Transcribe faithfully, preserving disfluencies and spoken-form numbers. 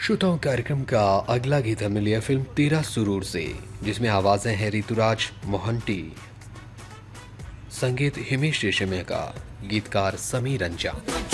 श्रोताओं कार्यक्रम का अगला गीत हमें लिया फिल्म तेरा सुरूर से, जिसमें आवाजें हैं ऋतुराज मोहंती, संगीत हिमेश रेशमिया का, गीतकार समीर रंजा।